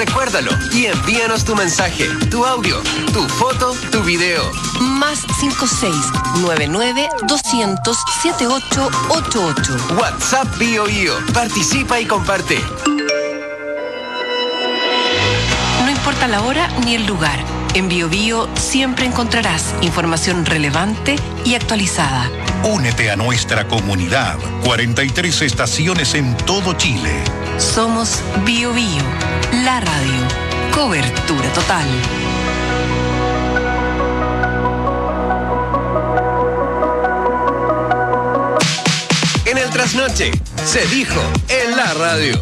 Recuérdalo y envíanos tu mensaje, tu audio, tu foto, tu video. Más 56-99-200-7888. WhatsApp BioBio. Participa y comparte. No importa la hora ni el lugar. En BioBio siempre encontrarás información relevante y actualizada. Únete a nuestra comunidad. 43 estaciones en todo Chile. Somos BioBio, la radio. Cobertura total. En el trasnoche, se dijo en la radio.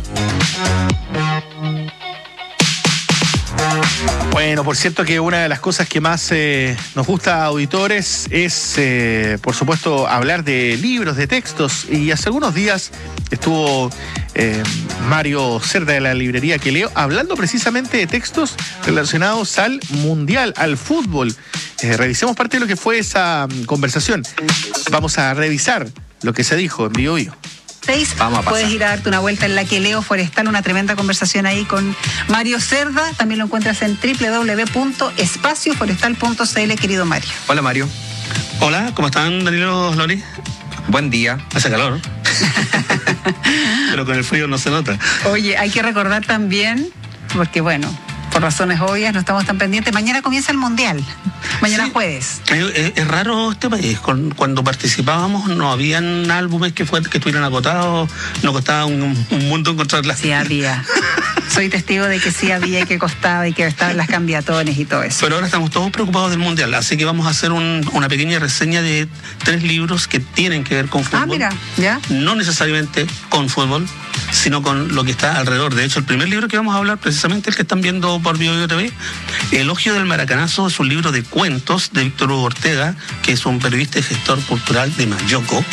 Bueno, por cierto que una de las cosas que más nos gusta a auditores es, por supuesto, hablar de libros, de textos. Y hace algunos días estuvo Mario Cerda de la librería que leo hablando precisamente de textos relacionados al mundial, al fútbol. Revisemos parte de lo que fue esa conversación. Vamos a revisar lo que se dijo en BioBio. Puedes ir a darte una vuelta en la que Leo Forestal, una tremenda conversación ahí con Mario Cerda. También lo encuentras en www.espacioforestal.cl, querido Mario. Hola, Mario. Hola, ¿cómo están, Danilo, Lori? Buen día. Hace calor. Pero con el frío no se nota. Oye, hay que recordar también, porque bueno, por razones obvias no estamos tan pendientes. Mañana comienza el Mundial. Mañana sí, jueves. Es raro este país. Cuando participábamos no habían álbumes que estuvieran agotados. Nos costaba un mundo encontrarlas. Sí había. Soy testigo de que sí había y que costaba y que estaban las cambiatones y todo eso. Pero ahora estamos todos preocupados del Mundial. Así que vamos a hacer una pequeña reseña de 3 libros que tienen que ver con fútbol. Ah, mira, ya. No necesariamente con fútbol, sino con lo que está alrededor. De hecho, el primer libro que vamos a hablar, precisamente el que están viendo por BioBio TV, Elogio del Maracanazo, es un libro de cuentos de Víctor Hugo Ortega, que es un periodista y gestor cultural de Mayoco.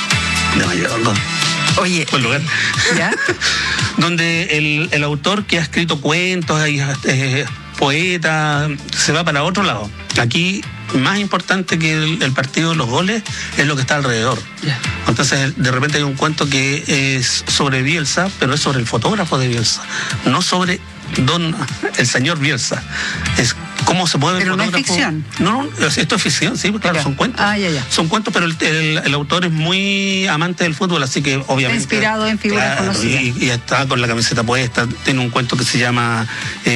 Oye, buen lugar. ¿Ya? Donde el autor que ha escrito cuentos, poeta, se va para otro lado. Aquí, más importante que el partido de los goles, es lo que está alrededor. Yeah. Entonces, de repente hay un cuento que es sobre Bielsa, pero es sobre el fotógrafo de Bielsa, no sobre el señor Bielsa. Es cómo se puede ver. Pero no es ficción. No, esto es ficción, sí, claro, son cuentos. Ya. Son cuentos, pero el autor es muy amante del fútbol, así que obviamente... Inspirado en figuras conocidas. Y está con la camiseta puesta. Tiene un cuento que se llama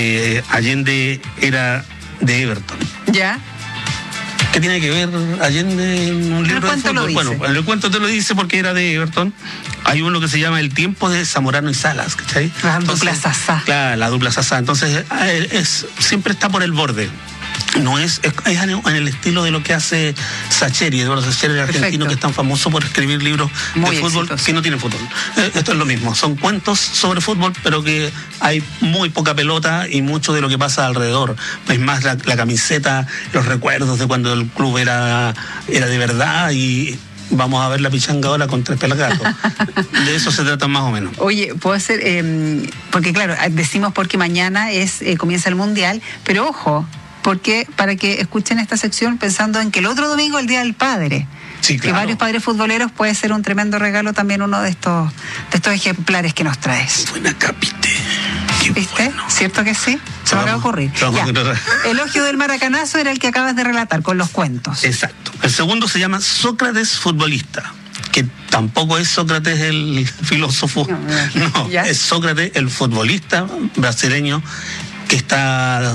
Allende era de Everton. ¿Ya? ¿Qué tiene que ver Allende en un libro de fútbol? Bueno, en el cuento te lo dice porque era de Everton. Hay uno que se llama El tiempo de Zamorano y Salas, ¿cachai? La dupla Sasá. Claro, la dupla Sasá. Entonces, siempre está por el borde. No es en el estilo de lo que hace Sacheri, Eduardo Sacheri, el argentino, que es tan famoso por escribir libros muy de fútbol exitoso. que no tienen fútbol. Esto es lo mismo, son cuentos sobre fútbol, pero que hay muy poca pelota y mucho de lo que pasa alrededor. Es más la camiseta, los recuerdos de cuando el club era de verdad y... Vamos a ver la pichanga ahora con 3 pelagatos. De eso se trata más o menos. Oye, puede ser, porque claro, decimos porque mañana comienza el Mundial, pero ojo, porque para que escuchen esta sección pensando en que el otro domingo es el Día del Padre. Sí, claro. Que varios padres futboleros puede ser un tremendo regalo también uno de estos ejemplares que nos traes. Buena capite. ¿Viste? Bueno. ¿Cierto que sí? Se me acaba de ocurrir. Elogio del Maracanazo era el que acabas de relatar con los cuentos. Exacto. El segundo se llama Sócrates futbolista, que tampoco es Sócrates el filósofo. No, es Sócrates el futbolista brasileño que está,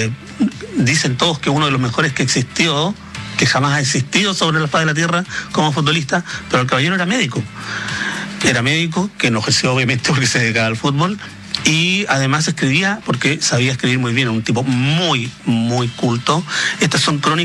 dicen todos que uno de los mejores que existió, que jamás ha existido sobre la faz de la tierra como futbolista, pero el caballero era médico. Era médico, que no ejerció obviamente porque se dedicaba al fútbol, y además escribía porque sabía escribir muy bien, un tipo muy, muy culto. Estas son crónicas